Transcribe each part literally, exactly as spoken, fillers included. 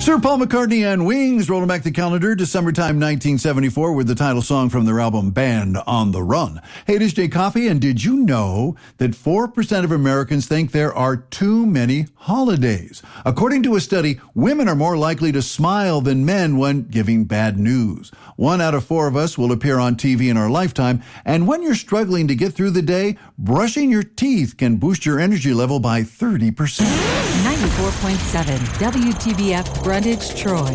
Sir Paul McCartney and Wings rolling back the calendar to summertime nineteen seventy-four with the title song from their album Band on the Run. Hey, this is Jay Coffey, and did you know that four percent of Americans think there are too many holidays? According to a study, women are more likely to smile than men when giving bad news. One out of four of us will appear on T V in our lifetime, and when you're struggling to get through the day, brushing your teeth can boost your energy level by thirty percent. ninety-four point seven W T B F Greenwich, Troy.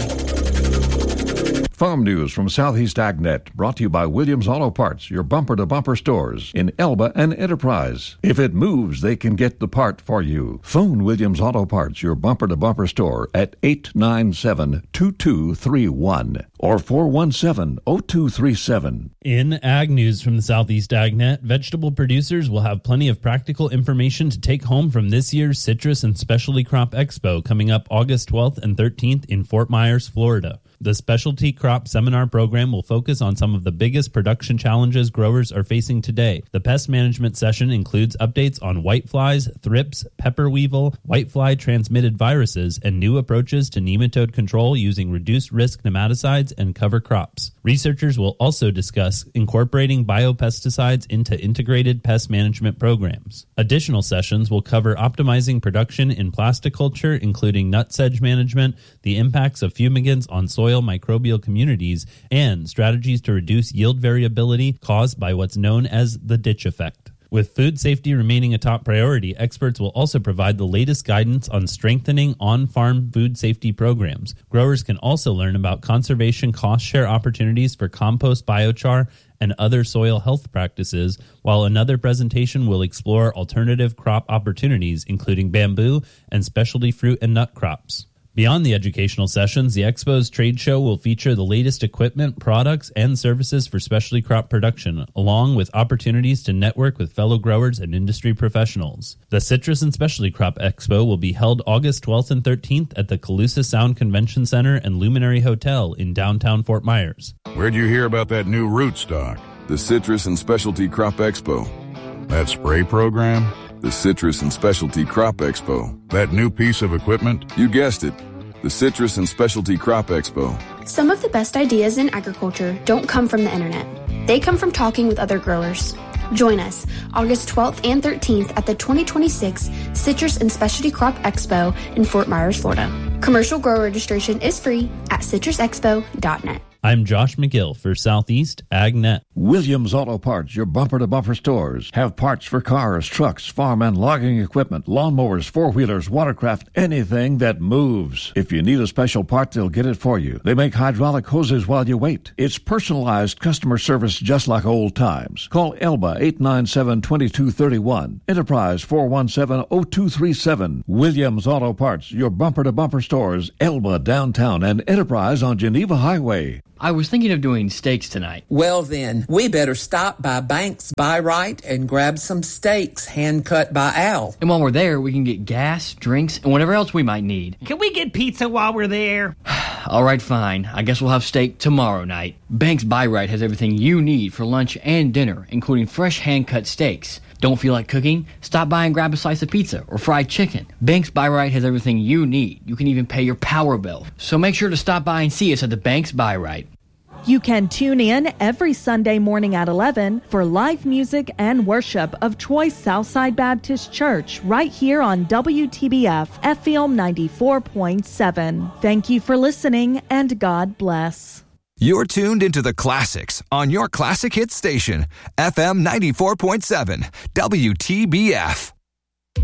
Farm news from Southeast AgNet, brought to you by Williams Auto Parts, your bumper-to-bumper stores in Elba and Enterprise. If it moves, they can get the part for you. Phone Williams Auto Parts, your bumper-to-bumper store, at eight nine seven, two two three one or four one seven, zero two three seven. In Ag News from the Southeast AgNet, vegetable producers will have plenty of practical information to take home from this year's Citrus and Specialty Crop Expo coming up August twelfth and thirteenth in Fort Myers, Florida. The Specialty Crop Seminar program will focus on some of the biggest production challenges growers are facing today. The pest management session includes updates on whiteflies, thrips, pepper weevil, whitefly transmitted viruses, and new approaches to nematode control using reduced risk nematicides and cover crops. Researchers will also discuss incorporating biopesticides into integrated pest management programs. Additional sessions will cover optimizing production in plasticulture, including nut sedge management, the impacts of fumigants on soil microbial communities, and strategies to reduce yield variability caused by what's known as the ditch effect. With food safety remaining a top priority, experts will also provide the latest guidance on strengthening on-farm food safety programs. Growers can also learn about conservation cost-share opportunities for compost biochar and other soil health practices, while another presentation will explore alternative crop opportunities, including bamboo and specialty fruit and nut crops. Beyond the educational sessions, the Expo's trade show will feature the latest equipment, products, and services for specialty crop production, along with opportunities to network with fellow growers and industry professionals. The Citrus and Specialty Crop Expo will be held August twelfth and thirteenth at the Calusa Sound Convention Center and Luminary Hotel in downtown Fort Myers. Where'd you hear about that new rootstock? The Citrus and Specialty Crop Expo. That spray program? The Citrus and Specialty Crop Expo. That new piece of equipment? You guessed it. The Citrus and Specialty Crop Expo. Some of the best ideas in agriculture don't come from the internet. They come from talking with other growers. Join us August twelfth and thirteenth at the twenty twenty-six Citrus and Specialty Crop Expo in Fort Myers, Florida. Commercial grower registration is free at citrus expo dot net. I'm Josh McGill for Southeast AgNet. Williams Auto Parts, your bumper-to-bumper stores, have parts for cars, trucks, farm and logging equipment, lawnmowers, four-wheelers, watercraft, anything that moves. If you need a special part, they'll get it for you. They make hydraulic hoses while you wait. It's personalized customer service just like old times. Call Elba eight nine seven, two two three one, Enterprise four one seven, zero two three seven. Williams Auto Parts, your bumper-to-bumper stores, Elba downtown and Enterprise on Geneva Highway. I was thinking of doing steaks tonight. Well then, we better stop by Banks Buy Right and grab some steaks hand-cut by Al. And while we're there, we can get gas, drinks, and whatever else we might need. Can we get pizza while we're there? All right, fine. I guess we'll have steak tomorrow night. Banks Buy Right has everything you need for lunch and dinner, including fresh hand-cut steaks. Don't feel like cooking? Stop by and grab a slice of pizza or fried chicken. Banks Buy Right has everything you need. You can even pay your power bill. So make sure to stop by and see us at the Banks Buy Right. You can tune in every Sunday morning at eleven for live music and worship of Troy Southside Baptist Church right here on W T B F F M ninety-four point seven. Thank you for listening, and God bless. You're tuned into the classics on your classic hit station, F M ninety-four point seven, W T B F.